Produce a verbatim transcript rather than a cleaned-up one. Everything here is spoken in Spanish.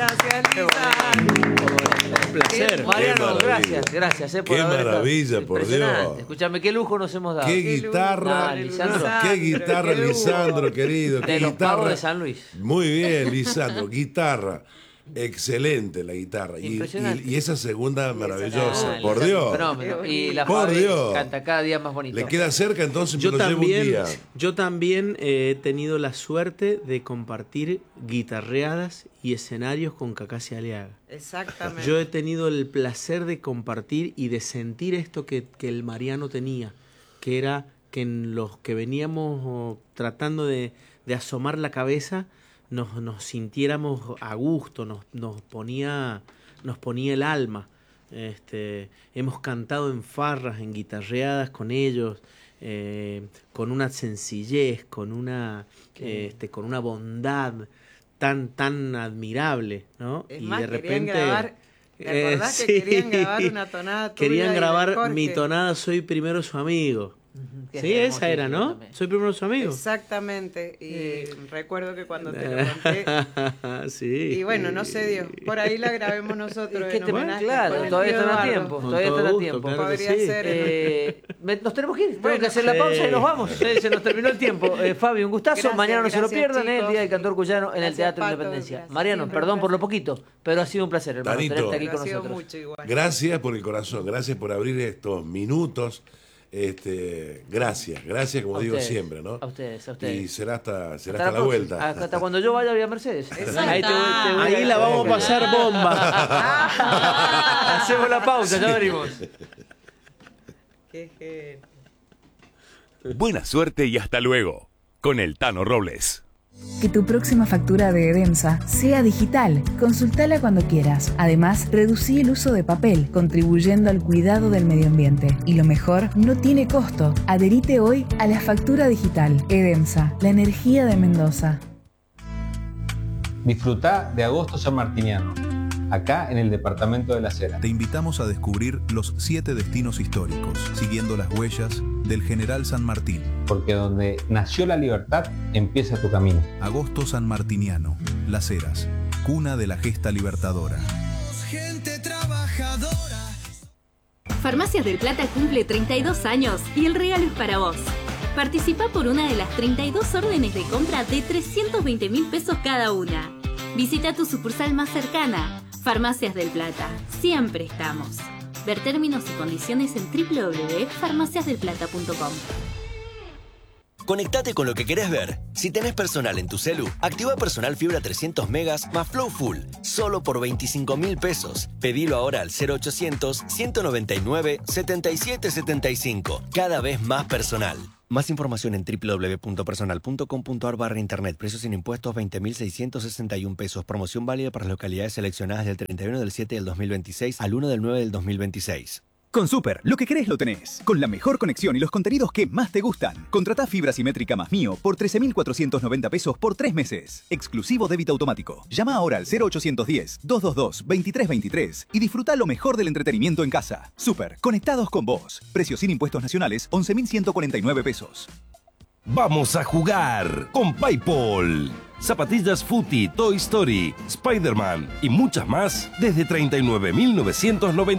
Gracias, Lisa. Un placer. Mariano, gracias, gracias. Eh, por qué haber maravilla, estado. por Dios. Escúchame, qué lujo nos hemos dado. Qué Qué guitarra, ah, Lisandro. qué guitarra, qué lujo. Lisandro, querido. De Qué los guitarra. pavos de San Luis. Muy bien, Lisandro, guitarra. Excelente la guitarra. Y, Impresionante. y, y esa segunda maravillosa, Ah, por Lisandro, Dios. fenómeno. Y la Por Fabi Dios. canta cada día más bonito. Le queda cerca, entonces me Yo lo llevo un también, día. yo también eh, he tenido la suerte de compartir guitarreadas y escenarios con Cacacia Aliaga. Exactamente. Yo he tenido el placer de compartir y de sentir esto que, que el Mariano tenía, que era que en los que veníamos oh, tratando de, de asomar la cabeza nos, nos sintiéramos a gusto, nos, nos, ponía, nos ponía el alma. Este, hemos cantado en farras, en guitarreadas con ellos, eh, con una sencillez, con una, eh, este, con una bondad tan, tan admirable, ¿no? Es y más, de querían repente grabar, ¿te acordás que querían grabar una tonada tuya querían y de grabar Jorge? mi tonada Soy Primero Su Amigo. Que Sí, es esa era, ¿no? también. Soy Primero Su Amigo. Exactamente. Y recuerdo que cuando te lo conté. Sí. Y bueno, no se dio. Por ahí la grabemos nosotros. Es que en te- homenaje claro, con el todavía tío están a Eduardo. tiempo. Con Todavía todo están a gusto, tiempo. claro que Podría sí. ser. Eh, me- nos tenemos que ir, tengo Bueno, que hacer la sí. pausa y nos vamos. Se, se nos terminó el tiempo. Eh, Fabio, un gustazo. Gracias, Mañana no se lo gracias, pierdan, eh, el chicos. Día del Cantor Cuyano en el Gracias, Teatro Pato, Independencia. gracias. Mariano, Siempre un perdón por lo placer. poquito, pero ha sido un placer, hermano, Danito. tenerte aquí Pero con ha sido nosotros. mucho igual. Gracias por el corazón, gracias por abrir estos minutos. Este, gracias, gracias como A digo ustedes, siempre, ¿no? a ustedes, a ustedes. Y será hasta, será Hasta hasta la, próxima. vuelta. Hasta, hasta cuando yo vaya a Vía Mercedes. Exacto. Ahí, te voy- te voy Ahí a- la vamos a pasar bomba. Hacemos la pausa, ya venimos. Qué genio. Buena suerte y hasta luego. Con el Tano Robles. Que tu próxima factura de Edemsa sea digital. Consultala cuando quieras. Además, reducí el uso de papel, contribuyendo al cuidado del medio ambiente. Y lo mejor, no tiene costo. Adherite hoy a la factura digital. Edemsa, la energía de Mendoza. Disfrutá de Agosto Sanmartiniano, acá en el departamento de Las Heras. Te invitamos a descubrir los siete destinos históricos, siguiendo las huellas del General San Martín. Porque donde nació la libertad, empieza tu camino. Agosto Sanmartiniano, Las Heras, cuna de la gesta libertadora. Gente trabajadora. Farmacias del Plata cumple treinta y dos años y el regalo es para vos. Participa por una de las treinta y dos órdenes de compra de trescientos veinte mil pesos cada una. Visita tu sucursal más cercana. Farmacias del Plata. Siempre estamos. Ver términos y condiciones en doble u doble u doble u punto farmacias del plata punto com. Conectate con lo que querés ver. Si tenés personal en tu celu, activa Personal Fibra trescientos megas más Flow Full, solo por veinticinco mil pesos. Pedilo ahora al cero ochocientos, ciento noventa y nueve, setenta y siete setenta y cinco. Cada vez más personal. Más información en doble u doble u doble u punto personal punto com punto a r barra internet. Precios sin impuestos veinte mil seiscientos sesenta y uno pesos. Promoción válida para las localidades seleccionadas del treinta y uno del siete del dos mil veintiséis al uno del nueve del dos mil veintiséis. Con Super, lo que querés lo tenés. Con la mejor conexión y los contenidos que más te gustan. Contratá fibra simétrica más mío por trece mil cuatrocientos noventa pesos por tres meses. Exclusivo débito automático. Llama ahora al cero ochocientos diez, doscientos veintidós, veintitrés veintitrés y disfruta lo mejor del entretenimiento en casa. Super, conectados con vos. Precio sin impuestos nacionales, once mil ciento cuarenta y nueve pesos. Vamos a jugar con PayPal. Zapatillas Footy, Toy Story, Spider-Man y muchas más desde treinta y nueve mil novecientos noventa.